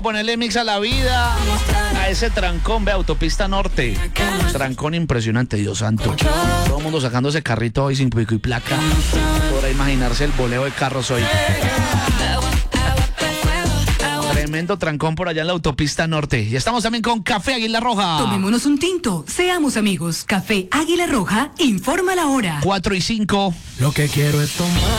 Ponerle mix a la vida, a ese trancón, ve, autopista norte. Trancón impresionante, Dios santo. Todo el mundo sacando ese carrito hoy sin pico y placa. Podrá imaginarse el boleo de carros hoy. Tremendo trancón por allá en la autopista norte. Y estamos también con Café Águila Roja. Tomémonos un tinto, seamos amigos. Café Águila Roja, informa la hora. 4:05. Lo que quiero es tomar.